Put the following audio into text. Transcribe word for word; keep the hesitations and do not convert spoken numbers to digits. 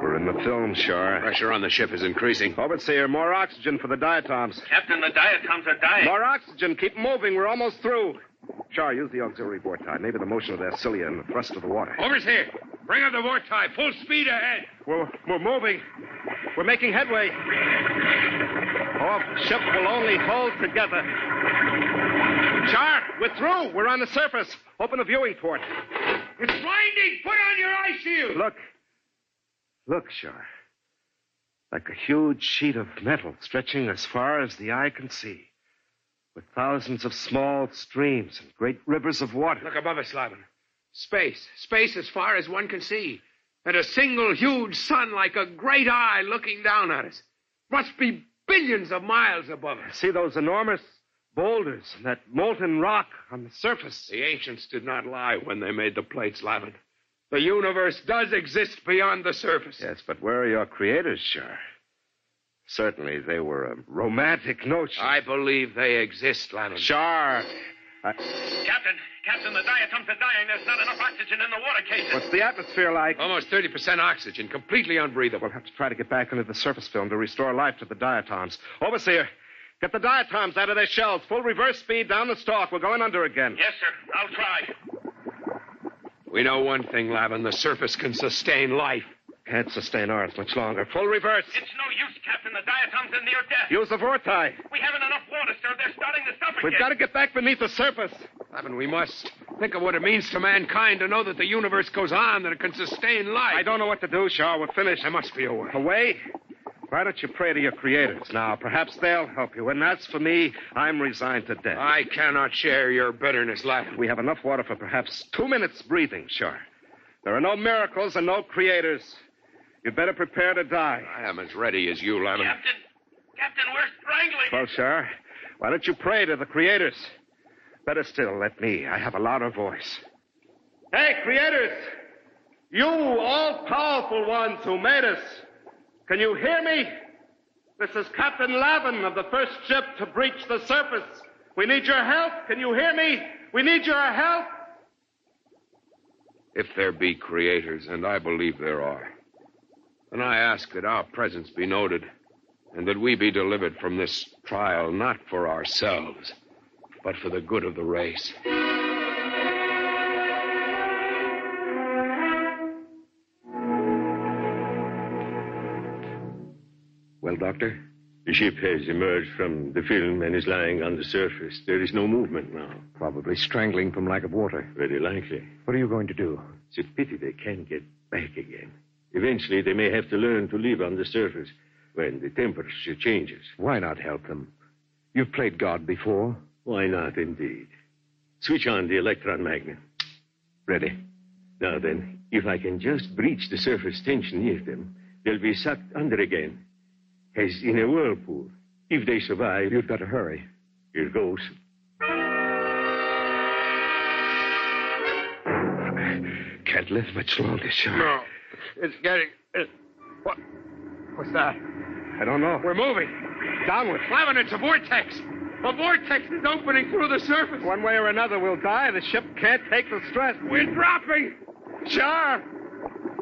We're in the film, Shar. Pressure on the ship is increasing. Overseer, more oxygen for the diatoms. Captain, the diatoms are dying. More oxygen. Keep moving. We're almost through. Shar, use the auxiliary vorti. Maybe the motion of their cilia and the thrust of the water. Overseer, bring up the vorti. Full speed ahead. We're, we're moving. We're making headway. Oh, the ship will only hold together. Shar, we're through. We're on the surface. Open the viewing port. It's blinding. Put on your eye shield. Look. Look, Shar. Like a huge sheet of metal stretching as far as the eye can see. With thousands of small streams and great rivers of water. Look above us, Laban. Space. Space as far as one can see. And a single huge sun like a great eye looking down at us. Must be billions of miles above us. See those enormous boulders and that molten rock on the surface. The ancients did not lie when they made the plates, Laban. The universe does exist beyond the surface. Yes, but where are your creators, Shar? Certainly they were a romantic notion. I believe they exist, Laban. Shar. I... Captain, Captain, the diatoms are dying. There's not enough oxygen in the water cases. What's the atmosphere like? Almost thirty percent oxygen, completely unbreathable. We'll have to try to get back into the surface film to restore life to the diatoms. Overseer, get the diatoms out of their shells. Full reverse speed down the stalk. We're going under again. Yes, sir. I'll try. We know one thing, Laban. The surface can sustain life. Can't sustain ours much longer. Full reverse. It's no use, Captain. The diatoms are near death. Use the vorti. We haven't enough water, sir. They're starting to suffocate. We've got to get back beneath the surface. Laban, we must. Think of what it means to mankind to know that the universe goes on, that it can sustain life. I don't know what to do, Shar. We're finished. There must be a way. A way? Why don't you pray to your creators now? Perhaps they'll help you. And as for me, I'm resigned to death. I cannot share your bitterness, Laban. We have enough water for perhaps two minutes breathing, Shar. There are no miracles and no creators. You'd better prepare to die. I am as ready as you, Laban. Captain, Captain, we're strangling. Well, Shar, why don't you pray to the creators? Better still, let me. I have a louder voice. Hey, creators! You all-powerful ones who made us. Can you hear me? This is Captain Laban of the first ship to breach the surface. We need your help. Can you hear me? We need your help. If there be creators, and I believe there are, then I ask that our presence be noted, and that we be delivered from this trial not for ourselves, but for the good of the race. Well, Doctor? The ship has emerged from the film and is lying on the surface. There is no movement now. Probably strangling from lack of water. Very likely. What are you going to do? It's a pity they can't get back again. Eventually, they may have to learn to live on the surface when the temperature changes. Why not help them? You've played God before. Why not, indeed? Switch on the electron magnet. Ready. Now then, if I can just breach the surface tension near them, they'll be sucked under again, as in a whirlpool. If they survive... You'd better hurry. Here goes. Can't live much longer, Shar. No. It's getting... It, what? What's that? I don't know. We're moving. Downward. Laban, it's a vortex. A vortex is opening through the surface. One way or another, we'll die. The ship can't take the stress. We're dropping. Shar!